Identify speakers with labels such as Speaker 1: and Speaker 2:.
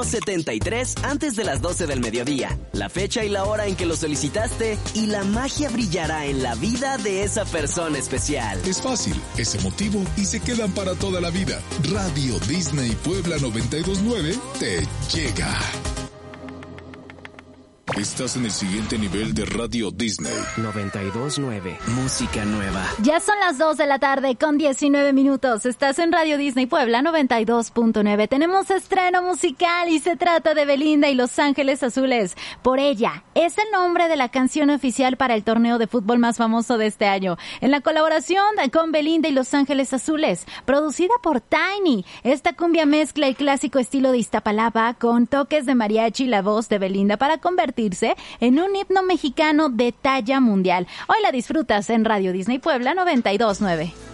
Speaker 1: 0173 antes de las 12 del mediodía. La fecha y la hora en que lo solicitaste y la magia brillará en la vida de esa persona especial.
Speaker 2: Es fácil, es emotivo y se quedan para toda la vida. Radio Disney Puebla 92.9 te llega. Estás en el siguiente nivel de Radio Disney
Speaker 1: 92.9, música nueva.
Speaker 3: Ya son las 2 de la tarde con 19 minutos. Estás en Radio Disney Puebla 92.9. Tenemos estreno musical y se trata de Belinda y Los Ángeles Azules. Por ella, es el nombre de la canción oficial para el torneo de fútbol más famoso de este año. En la colaboración con Belinda y Los Ángeles Azules, producida por Tiny. Esta cumbia mezcla el clásico estilo de Iztapalapa con toques de mariachi y la voz de Belinda para convertirse en un himno mexicano de talla mundial. Hoy la disfrutas en Radio Disney Puebla 92.9.